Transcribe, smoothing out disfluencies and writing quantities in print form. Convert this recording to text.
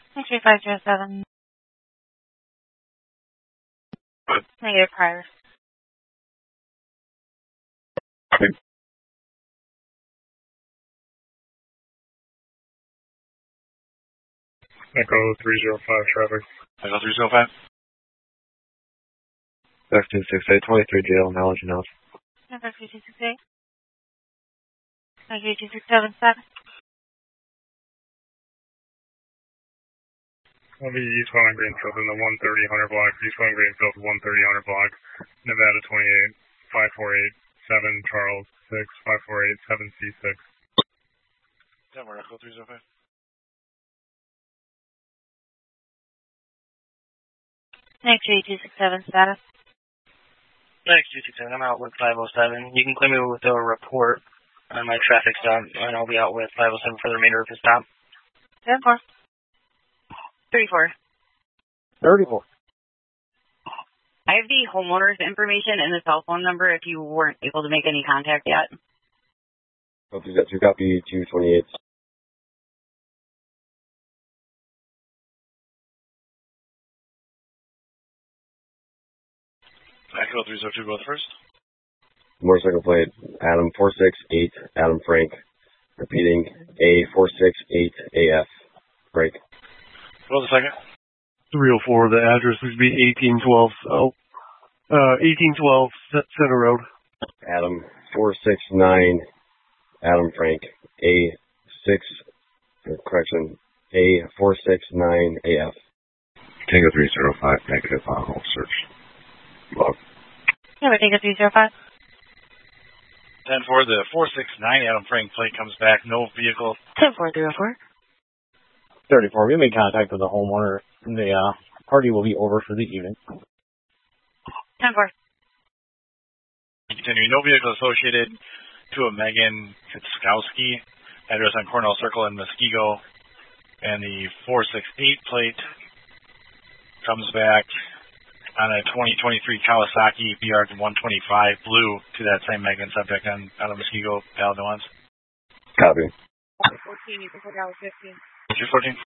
3507. Negative prior. Echo 305 traffic. Echo 305. Back 268, 23 jail, knowledge enough. Back 268. Back 2677. I'll be eastbound on Greenfield in the 130 Hunter block, eastbound Greenfield 130 Hunter block, Nevada 28, 5487 Charles 6, 5487 C6. Denver, Echo 305. Next 267 status. Next 267, I'm out with 507. You can claim me with a report on my traffic stop, and I'll be out with 507 for the remainder of the stop. 74. 34. 34. I have the homeowner's information and the cell phone number if you weren't able to make any contact yet. Copy that. 2 copy 228. Echo 302, go first. Motorcycle plate, Adam 468, Adam Frank. Repeating, A468AF. Break. Go the second. 304, the address would be 1812 South. 1812 Center Road. Adam 469, Adam Frank. A469AF. Tango 305, negative on hold search. Log. Yeah, Tango 305. 10-4, the 469 Adam Frank plate comes back, no vehicle. 10304. 34, we made contact with the homeowner. The party will be over for the evening. 10-4. Continue, no vehicle associated to a Megan Kitskowski, address on Cornell Circle in Muskego, and the 468 plate comes back on a 2023 Kawasaki BR125 blue to that same Megan subject out of Muskego, Paladin. Copy. 14, you can put out 15. 214.